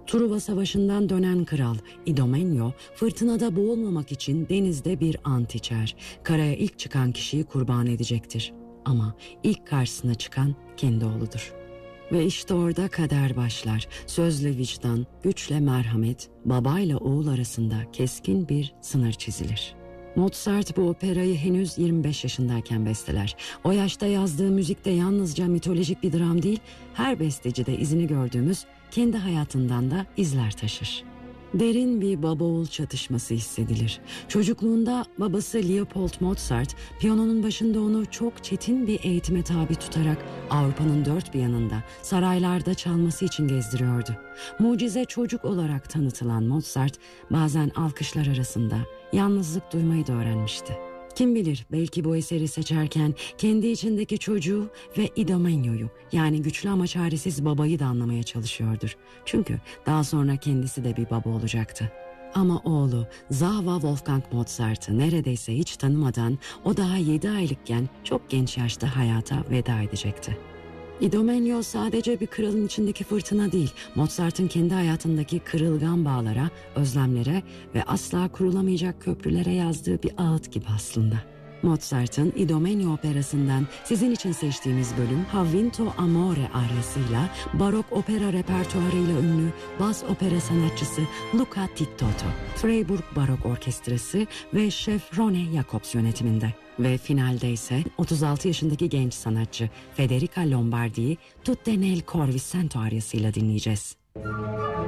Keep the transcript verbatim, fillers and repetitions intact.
Truva Savaşı'ndan dönen kral Idomeneo fırtınada boğulmamak için denizde bir ant içer. Karaya ilk çıkan kişiyi kurban edecektir. Ama ilk karşısına çıkan kendi oğludur. Ve işte orada kader başlar. Sözle vicdan, güçle merhamet, babayla oğul arasında keskin bir sınır çizilir. Mozart bu operayı henüz yirmi beş yaşındayken besteler. O yaşta yazdığı müzikte yalnızca mitolojik bir dram değil, her bestecide izini gördüğümüz kendi hayatından da izler taşır. Derin bir baba-oğul çatışması hissedilir. Çocukluğunda babası Leopold Mozart, piyanonun başında onu çok çetin bir eğitime tabi tutarak Avrupa'nın dört bir yanında saraylarda çalması için gezdiriyordu. Mucize çocuk olarak tanıtılan Mozart, bazen alkışlar arasında yalnızlık duymayı da öğrenmişti. Kim bilir, belki bu eseri seçerken kendi içindeki çocuğu ve Idomeneo'yu, yani güçlü ama çaresiz babayı da anlamaya çalışıyordur. Çünkü daha sonra kendisi de bir baba olacaktı. Ama oğlu Zawa Wolfgang Mozart'ı neredeyse hiç tanımadan o daha yedi aylıkken çok genç yaşta hayata veda edecekti. Idomeneo sadece bir kralın içindeki fırtına değil, Mozart'ın kendi hayatındaki kırılgan bağlara, özlemlere ve asla kurulamayacak köprülere yazdığı bir ağıt gibi aslında. Mozart'ın Idomeneo operasından sizin için seçtiğimiz bölüm Ha vinto amore aryasıyla barok opera repertuarıyla ünlü bas opera sanatçısı Luca Tittoto, Freiburg Barok Orkestrası ve şef Rone Jacobs yönetiminde. Ve finalde ise otuz altı yaşındaki genç sanatçı Federica Lombardi'yi Tutte nel cor Vicento aryasıyla dinleyeceğiz.